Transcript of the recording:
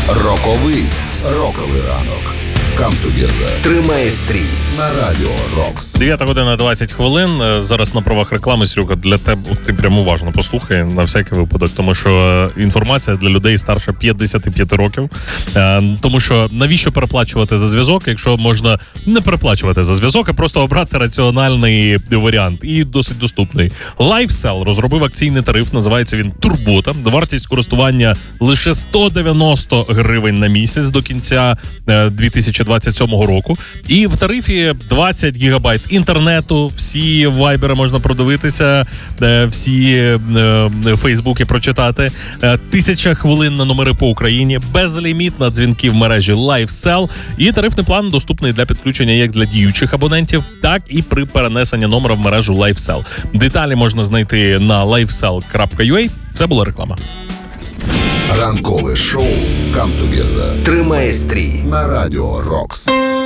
Роковий ранок. Come together. Тримає стрій. На радіо Рокс. 9 година 20 хвилин. Зараз на правах реклами, Серега, для тебе ти прямо уважно послухай на всякий випадок, тому що інформація для людей старше 55 років. Тому що навіщо переплачувати за зв'язок, якщо можна не переплачувати за зв'язок, а просто обрати раціональний варіант і досить доступний. LifeCell розробив акційний тариф, називається він Турбота. Вартість користування лише 190 гривень на місяць до кінця 2027 року. І в тарифі 20 гігабайт інтернету, всі вайбери можна продивитися, всі фейсбуки прочитати, 1000 хвилин на номери по Україні, безлімітна дзвінків в мережі LifeCell, і тарифний план доступний для підключення як для діючих абонентів, так і при перенесенні номера в мережу LifeCell. Деталі можна знайти на lifecell.ua. Це була реклама. Ранкове шоу Come together. Тримає стрій. На радіо Рокс.